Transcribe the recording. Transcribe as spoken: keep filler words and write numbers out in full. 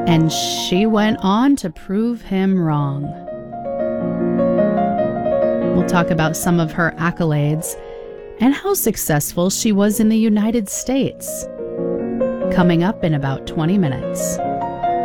And she went on to prove him wrong. We'll talk about some of her accolades and how successful she was in the United States. Coming up in about twenty minutes.